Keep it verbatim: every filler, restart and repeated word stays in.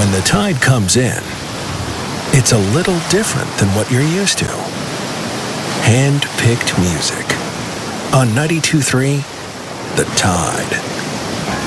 When the Tide comes in, it's a little different than what you're used to. Hand-picked music. On ninety-two point three, The Tide.